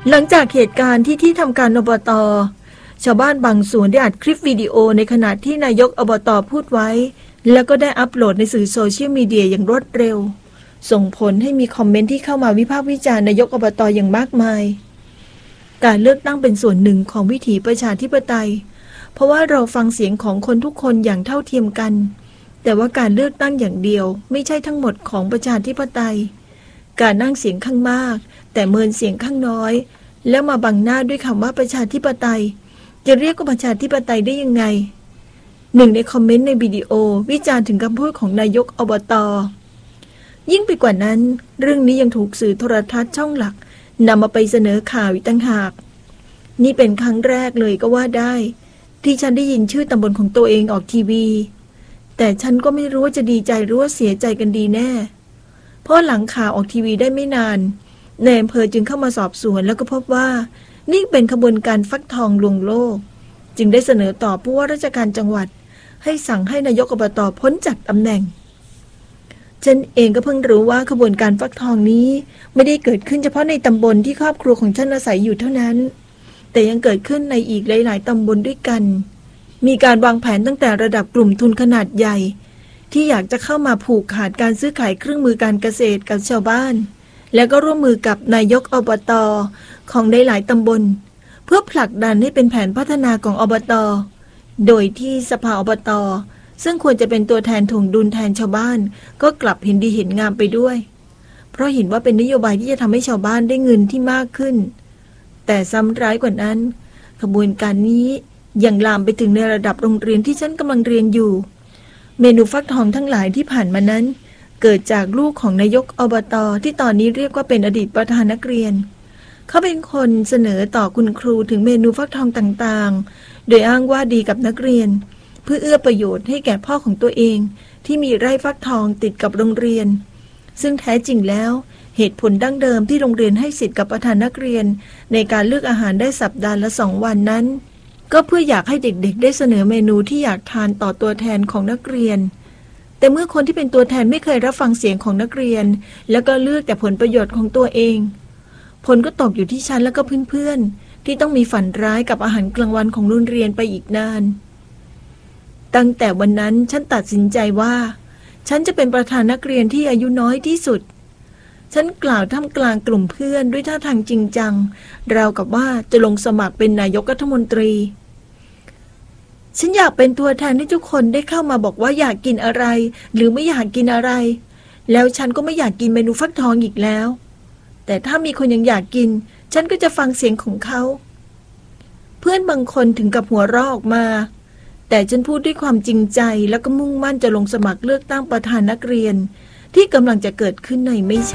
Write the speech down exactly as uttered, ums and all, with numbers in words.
หลังจากเหตุการณ์ที่ที่ทำการอบต.ชาวบ้านบางส่วนได้อัดคลิปวิดีโอในขณะที่นายกอบต.พูดไว้แล้วก็ได้อัปโหลดในสื่อโซเชียลมีเดียอย่างรวดเร็วส่งผลให้มีคอมเมนต์ที่เข้ามาวิพากษ์วิจารณ์นายกอบต.อย่างมากมายการเลือกตั้งเป็นส่วนหนึ่งของวิถีประชาธิปไตยเพราะว่าเราฟังเสียงของคนทุกคนอย่างเท่าเทียมกันแต่ว่าการเลือกตั้งอย่างเดียวไม่ใช่ทั้งหมดของประชาธิปไตยการนั่งเสียงข้างมากแต่เมินเสียงข้างน้อยแล้วมาบังหน้าด้วยคำว่าประชาธิปไตยจะเรียกว่าประชาธิปไตยได้ยังไงหนึ่งในคอมเมนต์ในวิดีโอวิจารณ์ถึงคำพูดของนายกอบต.ยิ่งไปกว่านั้นเรื่องนี้ยังถูกสื่อโทรทัศน์ช่องหลักนำมาไปเสนอข่าวอีกต่างหากนี่เป็นครั้งแรกเลยก็ว่าได้ที่ฉันได้ยินชื่อตำบลของตัวเองออกทีวีแต่ฉันก็ไม่รู้ว่าจะดีใจหรือว่าเสียใจกันดีแน่เพราะหลังข่าวออกทีวีได้ไม่นานนายอำเภอจึงเข้ามาสอบสวนแล้วก็พบว่านี่เป็นขบวนการฟักทองลวงโลกจึงได้เสนอต่อผู้ว่าราชการจังหวัดให้สั่งให้นายกอบต.พ้นจากตำแหน่งฉันเองก็เพิ่งรู้ว่าขบวนการฟักทองนี้ไม่ได้เกิดขึ้นเฉพาะในตำบลที่ครอบครัวของฉันอาศัยอยู่เท่านั้นแต่ยังเกิดขึ้นในอีกหลายๆตำบลด้วยกันมีการวางแผนตั้งแต่ระดับกลุ่มทุนขนาดใหญ่ที่อยากจะเข้ามาผูกขาดการซื้อขายเครื่องมือการเกษตรกับชาวบ้านแล้วก็ร่วมมือกับนายกอบต.ของหลายๆตำบลเพื่อผลักดันให้เป็นแผนพัฒนาของอบต.โดยที่สภาอบต.ซึ่งควรจะเป็นตัวแทนถ่วงดุลแทนชาวบ้านก็กลับเห็นดีเห็นงามไปด้วยเพราะเห็นว่าเป็นนโยบายที่จะทำให้ชาวบ้านได้เงินที่มากขึ้นแต่ซ้ำร้ายกว่านั้นขบวนการนี้ยังลามไปถึงในระดับโรงเรียนที่ฉันกำลังเรียนอยู่เมนูฟักทองทั้งหลายที่ผ่านมานั้นเกิดจากลูกของนายกอบต.ที่ตอนนี้เรียกว่าเป็นอดีตประธานนักเรียนเขาเป็นคนเสนอต่อคุณครูถึงเมนูฟักทองต่างๆโดยอ้างว่าดีกับนักเรียนเพื่อเอื้อประโยชน์ให้แก่พ่อของตัวเองที่มีไร่ฟักทองติดกับโรงเรียนซึ่งแท้จริงแล้วเหตุผลดั้งเดิมที่โรงเรียนให้สิทธิ์กับประธานนักเรียนในการเลือกอาหารได้สัปดาห์ละสองวันนั้นก็เพื่ออยากให้เด็กๆได้เสนอเมนูที่อยากทานต่อตัวแทนของนักเรียนแต่เมื่อคนที่เป็นตัวแทนไม่เคยรับฟังเสียงของนักเรียนแล้วก็เลือกแต่ผลประโยชน์ของตัวเองผลก็ตกอยู่ที่ฉันและก็เพื่อนๆที่ต้องมีฝันร้ายกับอาหารกลางวันของโรงเรียนไปอีกนานตั้งแต่วันนั้นฉันตัดสินใจว่าฉันจะเป็นประธานนักเรียนที่อายุน้อยที่สุดฉันกล่าวท่ามกลางกลุ่มเพื่อนด้วยท่าทางจริงจังราวกับว่าจะลงสมัครเป็นนายกรัฐมนตรีฉันอยากเป็นตัวแทนให้ทุกคนได้เข้ามาบอกว่าอยากกินอะไรหรือไม่อยากกินอะไรแล้วฉันก็ไม่อยากกินเมนูฟักทองอีกแล้วแต่ถ้ามีคนยังอยากกินฉันก็จะฟังเสียงของเขาเพื่อนบางคนถึงกับหัวเราะออกมาแต่ฉันพูดด้วยความจริงใจแล้วก็มุ่งมั่นจะลงสมัครเลือกตั้งประธานนักเรียนที่กำลังจะเกิดขึ้นในไม่ช้า